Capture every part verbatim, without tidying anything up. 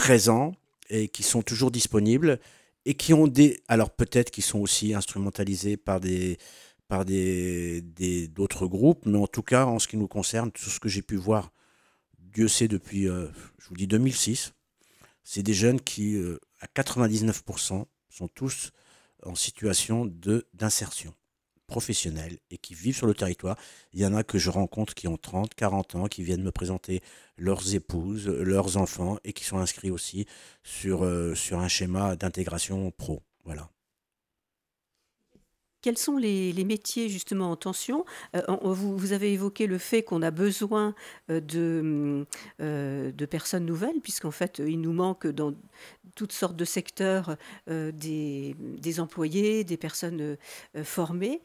présents et qui sont toujours disponibles et qui ont des... Alors peut-être qu'ils sont aussi instrumentalisés par des par des, des- d'autres groupes, mais en tout cas, en ce qui nous concerne, tout ce que j'ai pu voir, Dieu sait depuis, euh, je vous dis deux mille six, c'est des jeunes qui, euh, à quatre-vingt-dix-neuf pour cent, sont tous en situation de, d'insertion professionnelle et qui vivent sur le territoire. Il y en a que je rencontre qui ont trente, quarante ans, qui viennent me présenter leurs épouses, leurs enfants et qui sont inscrits aussi sur, euh, sur un schéma d'intégration pro. Voilà. Quels sont les les métiers justement en tension? Heu, on on vous vous avez évoqué le fait qu'on a besoin, heu, de, mmh, heu, de personnes nouvelles puisqu'en fait, heu, il nous manque dans toutes sortes de secteurs, heu, des des employés, des personnes, heu heu, formées.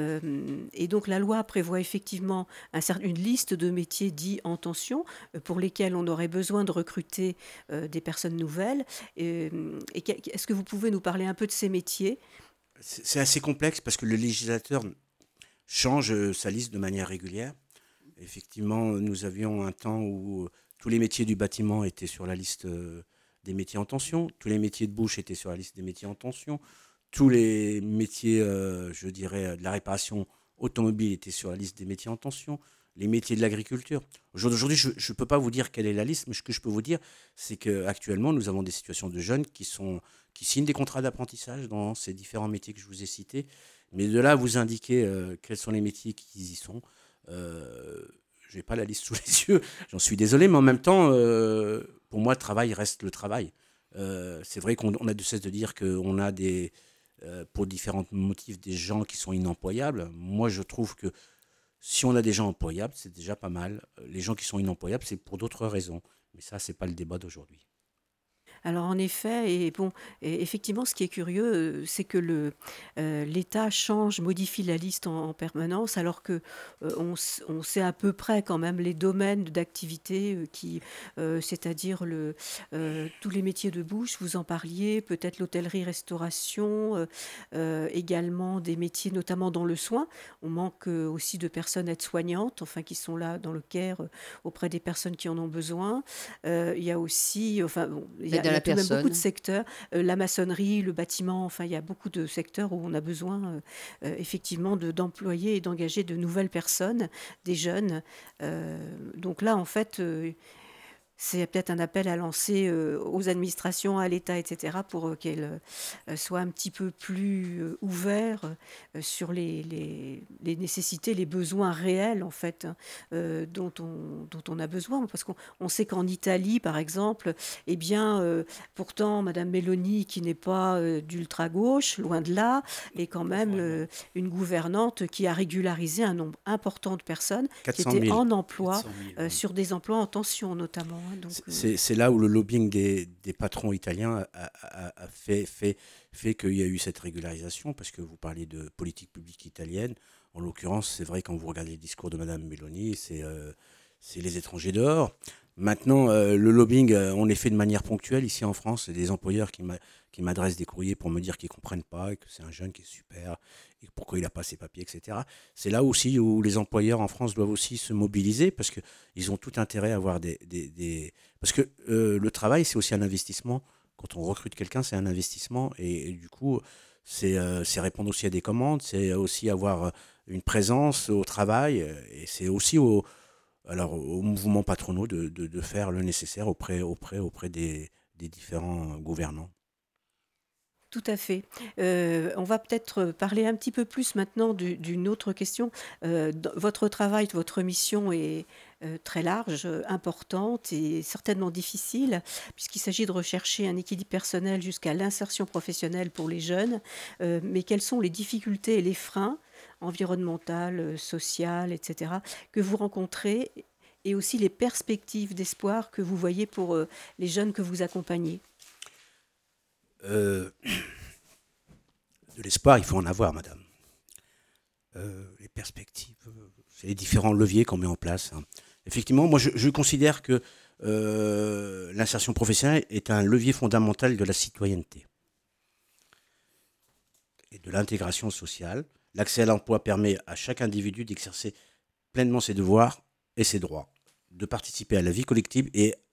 Hem Et donc la loi prévoit effectivement un cer une liste de métiers dits en tension, heu, pour lesquels on aurait besoin de recruter, heu, des personnes nouvelles. Hem et que est-ce que vous pouvez nous parler un peu de ces métiers? C'est c'est assez complexe parce que le législateur change euh, sa liste de manière régulière. Effectivement, nous avions un temps où euh, tous les métiers du bâtiment étaient sur la liste euh, des métiers en tension, tous les métiers de bouche étaient sur la liste des métiers en tension, tous les métiers, euh, je dirais, de la réparation automobile étaient sur la liste des métiers en tension, les métiers de l'agriculture. Aujourd'hui, je ne peux pas vous dire quelle est la liste, mais ce que je peux vous dire, c'est qu'actuellement, nous avons des situations de jeunes qui, sont, qui signent des contrats d'apprentissage dans ces différents métiers que je vous ai cités. Mais de là à vous indiquer euh, quels sont les métiers qui y sont, euh, je n'ai pas la liste sous les yeux, j'en suis désolé, mais en même temps, euh, pour moi, le travail reste le travail. Euh, c'est vrai qu'on on a de cesse de dire qu'on a des, euh, pour différents motifs, des gens qui sont inemployables. Moi, je trouve que si on a des gens employables, c'est déjà pas mal. Les gens qui sont inemployables, c'est pour d'autres raisons. Mais ça, c'est pas le débat d'aujourd'hui. Alors en effet et bon et effectivement ce qui est curieux, heu, c'est que le, heu, l'État change, modifie la liste en en permanence alors que, heu, on s on sait à peu près quand même les domaines d'activité, heu, qui, heu, c'est-à-dire le, heu, tous les métiers de bouche, vous en parliez, peut-être l'hôtellerie-restauration, heu heu, également des métiers notamment dans le soin. On manque, heu, aussi de personnes aides-soignantes, enfin qui sont là dans le care, heu, auprès des personnes qui en ont besoin. Heu, il y a aussi enfin bon, il y L'aide a à il y a la tout de même beaucoup de personne. secteurs, heu, la maçonnerie, le bâtiment, enfin il y a beaucoup de secteurs où on a besoin, heu heu, effectivement de d'employer et d'engager de nouvelles personnes, des jeunes. Heu, donc là en fait, heu c'est peut-être un appel à lancer, heu, aux administrations, à l'État et cetera pour, heu, qu'elles, heu, soient un petit peu plus, heu, ouverts, heu, sur les les les nécessités, les besoins réels en fait, hein, heu, dont on dont on a besoin. Parce qu'on on sait qu'en Italie, par exemple, eh bien, heu, pourtant madame Meloni qui n'est pas, heu, d'ultra-gauche, loin de là, est quand Pas même, vraiment. heu, une gouvernante qui a régularisé un nombre important de personnes qui 400 étaient 000. en emploi, 400 000, heu, oui. sur des emplois en tension notamment, hein, donc C'est heu c'est- c'est là où le lobbying des, des patrons italiens a, a- a fait, fait, fait qu'il y a eu cette régularisation, parce que vous parlez de politique publique italienne. En l'occurrence, c'est vrai, quand vous regardez le discours de Madame Meloni, c'est euh, c'est les étrangers dehors. Maintenant, euh, le lobbying, euh, on est fait de manière ponctuelle ici en France. C'est des employeurs qui m'a- qui m'adressent des courriers pour me dire qu'ils ne comprennent pas, et que c'est un jeune qui est super, et pourquoi il n'a pas ses papiers, et cetera. C'est là aussi où les employeurs en France doivent aussi se mobiliser, parce qu'ils ont tout intérêt à avoir des, des, des, parce que euh, le travail, c'est aussi un investissement. Quand on recrute quelqu'un, c'est un investissement. Et, et du coup, c'est euh, c'est répondre aussi à des commandes, c'est aussi avoir une présence au travail. Et c'est aussi au, alors, aux mouvements patronaux de, de, de faire le nécessaire auprès, auprès, auprès des, des différents gouvernants. tout à fait. Heu, on va peut-être parler un petit peu plus maintenant du d'une autre question. Heu, dans votre travail, votre mission est, heu, très large, heu, importante et certainement difficile, puisqu'il s'agit de rechercher un équilibre personnel jusqu'à l'insertion professionnelle pour les jeunes. Heu, mais quelles sont les difficultés et les freins environnementales, heu, sociales et cetera, que vous rencontrez et aussi les perspectives d'espoir que vous voyez pour, heu, les jeunes que vous accompagnez? Euh, de l'espoir, il faut en avoir, madame. Euh, les perspectives, euh, c'est les différents leviers qu'on met en place, hein. Effectivement, moi, je, je considère que euh, l'insertion professionnelle est un levier fondamental de la citoyenneté et de l'intégration sociale. L'accès à l'emploi permet à chaque individu d'exercer pleinement ses devoirs et ses droits, de participer à la vie collective et